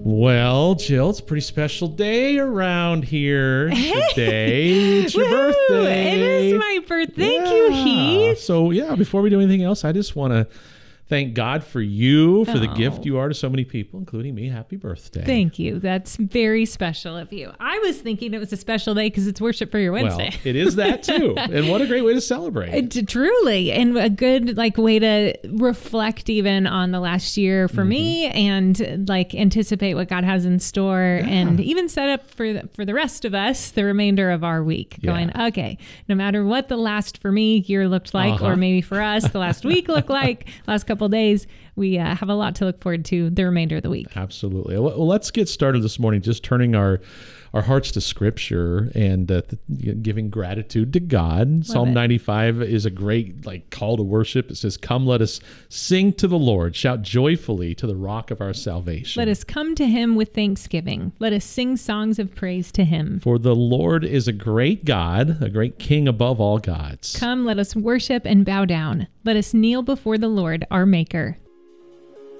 Well, Jill, it's a pretty special day around here today. It's your birthday. It is my birthday. Thank you, Heath. So, before we do anything else, I just want to thank God for you, for the gift you are to so many people, including me. Happy birthday. Thank you. That's very special of you. I was thinking it was a special day because it's Worship for Your Wednesday. Well, it is that too. And what a great way to celebrate. Truly. And a good way to reflect even on the last year for me and anticipate what God has in store and even set up for the rest of us the remainder of our week. Going, okay, no matter what the last for me year looked like, or maybe for us the last week looked like, last couple days, we have a lot to look forward to the remainder of the week. Absolutely. Well, let's get started this morning just turning our hearts to Scripture and giving gratitude to God. Psalm 95 is a great call to worship. It says, "Come, let us sing to the Lord. Shout joyfully to the rock of our salvation. Let us come to him with thanksgiving. Let us sing songs of praise to him. For the Lord is a great God, a great King above all gods. Come, let us worship and bow down. Let us kneel before the Lord, our Maker."